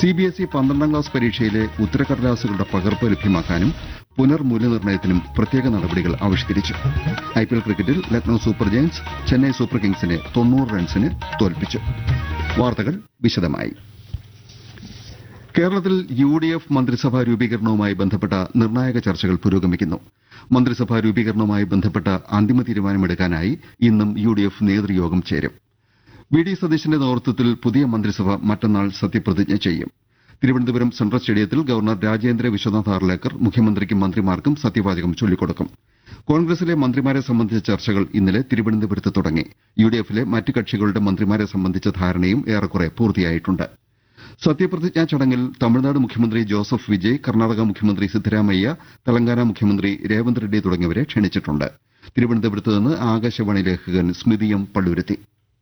CBSE 12ാം class പരീക്ഷയിലെ ഉത്തരക്കടലാസുകളുടെ പകർപ്പ് ലഭ്യമാക്കാനും പുനർമൂല്യനിർണ്ണയത്തിനും പ്രത്യേക നടപടികൾ ആവിഷ്കരിച്ചു. IPL ക്രിക്കറ്റിൽ Lucknow super Giants Chennai super കിങ്സിനെ 90 റൺസിന് തോൽപ്പിച്ചു. വാർത്തകൾ വിശദമായി. കേരളത്തിൽ UDF മന്ത്രിസഭാ രൂപീകരണവുമായി ബന്ധപ്പെട്ട നിർണായക ചർച്ചകൾ പുരോഗമിക്കുന്നു. മന്ത്രിസഭാ രൂപീകരണവുമായി ബന്ധപ്പെട്ട അന്തിമ തീരുമാനമെടുക്കാനായി ഇന്നും UDF നേതൃയോഗം ചേരും. VD സതീശന്റെ നേതൃത്വത്തിൽ പുതിയ മന്ത്രിസഭ മറ്റന്നാൾ സത്യപ്രതിജ്ഞ ചെയ്യും. തിരുവനന്തപുരം സെൻട്രൽ സ്റ്റേഡിയത്തിൽ ഗവർണർ രാജേന്ദ്ര വിശ്വനാഥ് ആർലേക്കർ മുഖ്യമന്ത്രിക്കും മന്ത്രിമാർക്കും സത്യവാചകം ചൊല്ലിക്കൊടുക്കും. കോൺഗ്രസിലെ മന്ത്രിമാരെ സംബന്ധിച്ച ചർച്ചകൾ ഇന്നലെ തിരുവനന്തപുരത്ത് തുടങ്ങി. UDFലെ മറ്റ് കക്ഷികളുടെ മന്ത്രിമാരെ സംബന്ധിച്ച ധാരണയും ഏറെക്കുറെ പൂർത്തിയായിട്ടുണ്ട്. സത്യപ്രതിജ്ഞാ ചടങ്ങിൽ തമിഴ്നാട് മുഖ്യമന്ത്രി ജോസഫ് വിജയ്, കർണാടക മുഖ്യമന്ത്രി സിദ്ധരാമയ്യ, തെലങ്കാന മുഖ്യമന്ത്രി രേവന്ത് റെഡ്ഡി തുടങ്ങിയവരെ ക്ഷണിച്ചിട്ടുണ്ട്. തിരുവനന്തപുരത്ത് നിന്ന് ആകാശവാണി ലേഖകൻ സ്മിതി എം പള്ളുരുത്തി.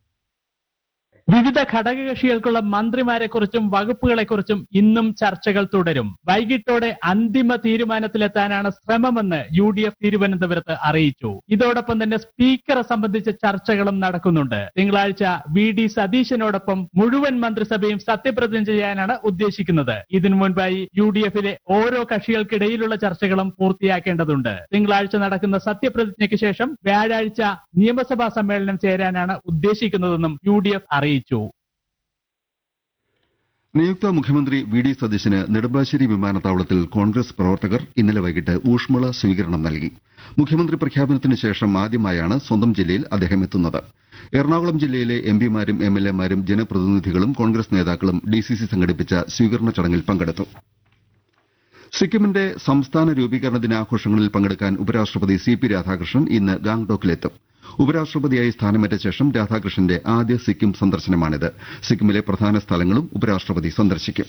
വിവിധ ഘടകകക്ഷികൾക്കുള്ള മന്ത്രിമാരെക്കുറിച്ചും വകുപ്പുകളെക്കുറിച്ചും ഇന്നും ചർച്ചകൾ തുടരും. വൈകിട്ടോടെ അന്തിമ തീരുമാനത്തിലെത്താനാണ് ശ്രമമെന്ന് UDF തിരുവനന്തപുരത്ത് അറിയിച്ചു. ഇതോടൊപ്പം തന്നെ സ്പീക്കറെ സംബന്ധിച്ച ചർച്ചകളും നടക്കുന്നുണ്ട്. തിങ്കളാഴ്ച VD സതീശനോടൊപ്പം മുഴുവൻ മന്ത്രിസഭയും സത്യപ്രതിജ്ഞ ചെയ്യാനാണ് ഉദ്ദേശിക്കുന്നത്. ഇതിനു മുൻപായി UDFലെ ഓരോ കക്ഷികൾക്കിടയിലുള്ള ചർച്ചകളും പൂർത്തിയാക്കേണ്ടതുണ്ട്. തിങ്കളാഴ്ച നടക്കുന്ന സത്യപ്രതിജ്ഞയ്ക്ക് ശേഷം വ്യാഴാഴ്ച നിയമസഭാ സമ്മേളനം ചേരാനാണ് ഉദ്ദേശിക്കുന്നതെന്നും UDF അറിയിച്ചു. നിയുക്ത മുഖ്യമന്ത്രി VD സതീശന് നെടുമ്പാശ്ശേരി വിമാനത്താവളത്തിൽ കോൺഗ്രസ് പ്രവർത്തകർ ഇന്നലെ വൈകിട്ട് ഊഷ്മള സ്വീകരണം നൽകി. മുഖ്യമന്ത്രി പ്രഖ്യാപനത്തിന് ശേഷം ആദ്യമായാണ് സ്വന്തം ജില്ലയിൽ അദ്ദേഹം എത്തുന്നത്. എറണാകുളം ജില്ലയിലെ MPമാരും MLAമാരും ജനപ്രതിനിധികളും കോൺഗ്രസ് നേതാക്കളും DCC സംഘടിപ്പിച്ച സ്വീകരണ ചടങ്ങിൽ പങ്കെടുത്തു. സിക്കിമിന്റെ സംസ്ഥാന രൂപീകരണ ദിനാഘോഷങ്ങളിൽ പങ്കെടുക്കാൻ ഉപരാഷ്ട്രപതി CP രാധാകൃഷ്ണൻ ഇന്ന് ഗാംഗ്ടോക്കിലെത്തും. ഉപരാഷ്ട്രപതിയായി സ്ഥാനമേറ്റ ശേഷം രാധാകൃഷ്ണന്റെ ആദ്യ സിക്കിം സന്ദർശനമാണിത്. സിക്കിമിലെ പ്രധാന സ്ഥലങ്ങളും ഉപരാഷ്ട്രപതി സന്ദർശിക്കും.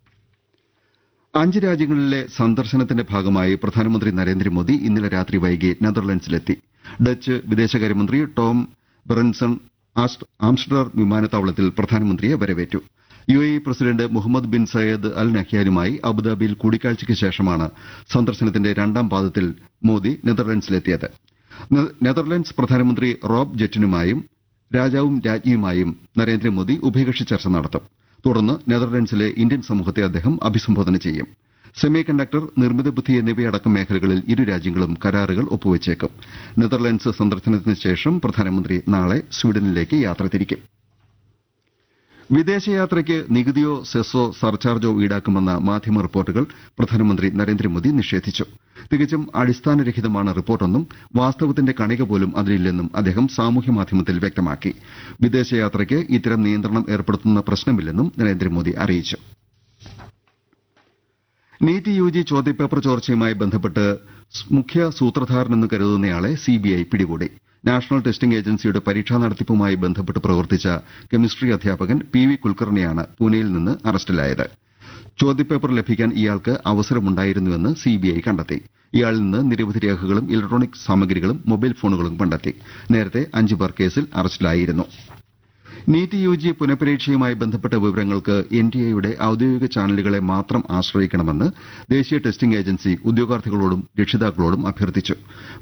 5 രാജ്യങ്ങളിലെ സന്ദർശനത്തിന്റെ ഭാഗമായി പ്രധാനമന്ത്രി നരേന്ദ്രമോദി ഇന്നലെ രാത്രി വൈകി നെതർലൻഡ്സിലെത്തി. ഡച്ച് വിദേശകാര്യമന്ത്രി ടോം ബെറൻസൺ ആംസ്റ്റർഡാം വിമാനത്താവളത്തിൽ പ്രധാനമന്ത്രിയെ വരവേറ്റു. UAE president Muhammad bin Zayed അൽ നഹ്യാനുമായി അബുദാബിയിൽ കൂടിക്കാഴ്ചയ്ക്ക് ശേഷമാണ് സന്ദർശനത്തിന്റെ രണ്ടാം പാദത്തിൽ മോദി നെതർലൻഡ്സിലെത്തിയത്. നെതർലൻഡ്സ് പ്രധാനമന്ത്രി റോബ് ജെറ്റിനുമായും രാജാവും രാജ്ഞിയുമായും നരേന്ദ്രമോദി ഉഭയകക്ഷി ചർച്ച നടത്തും. തുടർന്ന് നെതർലൻഡ്സിലെ ഇന്ത്യൻ സമൂഹത്തെ അദ്ദേഹം അഭിസംബോധന ചെയ്യും. സെമി കണ്ടക്ടർ, നിർമ്മിത ബുദ്ധി എന്നിവയടക്കം മേഖലകളിൽ ഇരു രാജ്യങ്ങളും കരാറുകൾ ഒപ്പുവച്ചേക്കും. നെതർലൻഡ്സ് സന്ദർശനത്തിന് ശേഷം പ്രധാനമന്ത്രി നാളെ സ്വീഡനിലേക്ക് യാത്ര തിരിക്കും. വിദേശയാത്രയ്ക്ക് നികുതിയോ സെസ്സോ സർചാർജോ ഈടാക്കുമെന്ന മാധ്യമ റിപ്പോർട്ടുകൾ പ്രധാനമന്ത്രി നരേന്ദ്രമോദി നിഷേധിച്ചു. തികച്ചും അടിസ്ഥാനരഹിതമാണ് റിപ്പോർട്ടെന്നും വാസ്തവത്തിന്റെ കണിക പോലും അതിലില്ലെന്നും അദ്ദേഹം സാമൂഹ്യമാധ്യമത്തിൽ വ്യക്തമാക്കി. വിദേശയാത്രയ്ക്ക് ഇത്തരം നിയന്ത്രണം ഏർപ്പെടുത്തുന്ന പ്രശ്നമില്ലെന്നും നരേന്ദ്രമോദി അറിയിച്ചു. നീറ്റ് UG ചോദ്യപേപ്പർ ചോർച്ചയുമായി ബന്ധപ്പെട്ട് മുഖ്യ സൂത്രധാരനെന്ന് കരുതുന്നയാളെ CBI പിടികൂടി. നാഷണൽ ടെസ്റ്റിംഗ് ഏജൻസിയുടെ പരീക്ഷാ നടത്തിപ്പുമായി ബന്ധപ്പെട്ട് പ്രവർത്തിച്ച കെമിസ്ട്രി അധ്യാപകൻ PV കുൽക്കർണിയാണ് പൂനെയിൽ നിന്ന് അറസ്റ്റിലായത്. ചോദ്യപേപ്പർ ലഭിക്കാൻ ഇയാൾക്ക് അവസരമുണ്ടായിരുന്നുവെന്ന് CBI കണ്ടെത്തി. ഇയാളിൽ നിന്ന് നിരവധി രേഖകളും ഇലക്ട്രോണിക് സാമഗ്രികളും മൊബൈൽ ഫോണുകളും കണ്ടെത്തി. നേരത്തെ 5 പേർ കേസിൽ അറസ്റ്റിലായിരുന്നു. നീറ്റ് UG പുനഃപരീക്ഷയുമായി ബന്ധപ്പെട്ട വിവരങ്ങൾക്ക് NTAയുടെ ഔദ്യോഗിക ചാനലുകളെ മാത്രം ആശ്രയിക്കണമെന്ന് ദേശീയ ടെസ്റ്റിംഗ് ഏജൻസി ഉദ്യോഗാർത്ഥികളോടും രക്ഷിതാക്കളോടും അഭ്യർത്ഥിച്ചു.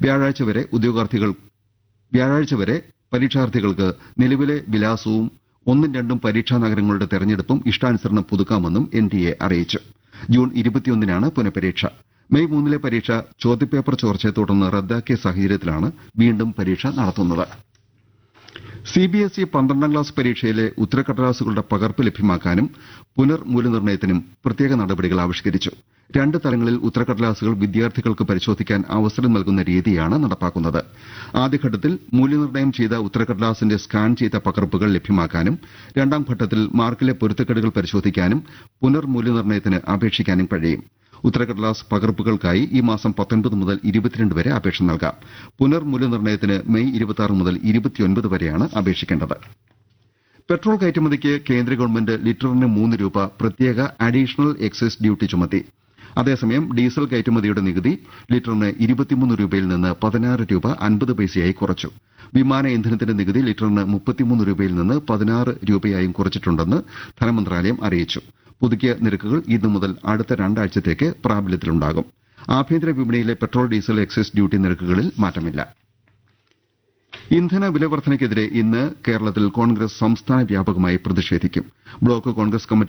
വ്യാഴാഴ്ച വരെ പരീക്ഷാർത്ഥികൾക്ക് നിലവിലെ വിലാസവും 1ഉം 2ഉം പരീക്ഷാ നഗരങ്ങളുടെ തെരഞ്ഞെടുപ്പും ഇഷ്ടാനുസരണം പുതുക്കാമെന്നും NTA അറിയിച്ചു. ജൂൺ 21-നാണ് പുനഃപരീക്ഷ. മെയ് 3-ലെ പരീക്ഷ ചോദ്യപേപ്പർ ചോർച്ചയെ തുടർന്ന് റദ്ദാക്കിയ സാഹചര്യത്തിലാണ് വീണ്ടും പരീക്ഷ നടത്തുന്നത്. CBSE 12ാം ക്ലാസ് പരീക്ഷയിലെ ഉത്തരക്കടലാസുകളുടെ പകർപ്പ് ലഭ്യമാക്കാനും പുനർമൂല്യനിർണ്ണയത്തിനും പ്രത്യേക നടപടികൾ ആവിഷ്കരിച്ചു. 2 തലങ്ങളിൽ ഉത്തരക്കടലാസുകൾ വിദ്യാർത്ഥികൾക്ക് പരിശോധിക്കാൻ അവസരം നൽകുന്ന രീതിയാണ് നടപ്പാക്കുന്നത്. ആദ്യഘട്ടത്തിൽ മൂല്യനിർണ്ണയം ചെയ്ത ഉത്തരക്കടലാസിന്റെ സ്കാൻ ചെയ്ത പകർപ്പുകൾ ലഭ്യമാക്കാനും രണ്ടാം ഘട്ടത്തിൽ മാർക്കിലെ പൊരുത്തക്കേടുകൾ പരിശോധിക്കാനും പുനർമൂല്യനിർണ്ണയത്തിന് അപേക്ഷിക്കാനും കഴിയും. ഉത്തരക്കടലാസ് പകർപ്പുകൾക്കായി ഈ മാസം 19 മുതൽ 22 വരെ അപേക്ഷ നൽകാം. പുനർമൂല്യനിർണ്ണയത്തിന് മെയ് 26 മുതൽ 29 വരെയാണ് അപേക്ഷിക്കേണ്ടത്. പെട്രോൾ കയറ്റുമതിക്ക് കേന്ദ്ര ഗവൺമെന്റ് ലിറ്ററിന് 3 രൂപ പ്രത്യേക അഡീഷണൽ എക്സൈസ് ഡ്യൂട്ടി ചുമത്തി. അതേസമയം ഡീസൽ കയറ്റുമതിയുടെ നികുതി ലിറ്ററിന് 23 രൂപയിൽ നിന്ന് 16 രൂപ 50 പൈസയായി കുറച്ചു. വിമാന ഇന്ധനത്തിന്റെ നികുതി ലിറ്ററിന് 33 രൂപയിൽ നിന്ന് 16 രൂപയായും കുറച്ചിട്ടുണ്ടെന്ന് ധനമന്ത്രാലയം അറിയിച്ചു. പുതുക്കിയ നിരക്കുകൾ ഇന്നു മുതൽ അടുത്ത 2 ആഴ്ചത്തേക്ക് പ്രാബല്യത്തിലുണ്ടാകും. ആഭ്യന്തര വിപണിയിലെ പെട്രോൾ ഡീസൽ എക്സൈസ് ഡ്യൂട്ടി നിരക്കുകളിൽ മാറ്റമില്ല. ഇന്ധന വിലവർദ്ധനയ്ക്കെതിരെ ഇന്ന് കേരളത്തിൽ കോൺഗ്രസ് സംസ്ഥാന വ്യാപകമായി പ്രതിഷേധിക്കും. Block Congress committee